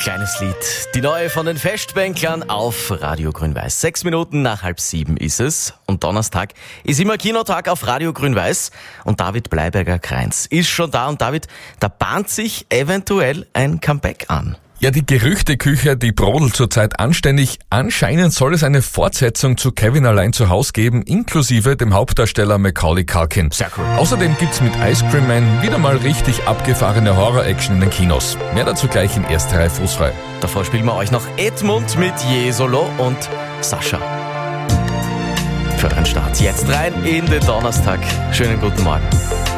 Kleines Lied. Die neue von den Festbänklern auf Radio Grün-Weiß. 6 Minuten nach 6:30 ist es. Und Donnerstag ist immer Kinotag auf Radio Grün-Weiß. Und David Bleiberger-Kreins ist schon da. Und David, da bahnt sich eventuell ein Comeback an. Ja, die Gerüchteküche, die brodelt zurzeit anständig. Anscheinend soll es eine Fortsetzung zu Kevin allein zu Haus geben, inklusive dem Hauptdarsteller Macaulay Culkin. Sehr cool. Außerdem gibt's mit Ice Cream Man wieder mal richtig abgefahrene Horror-Action in den Kinos. Mehr dazu gleich in erster Reihe fußfrei. Davor spielen wir euch noch Edmund mit Jesolo und Sascha. Für euren Start jetzt rein in den Donnerstag. Schönen guten Morgen.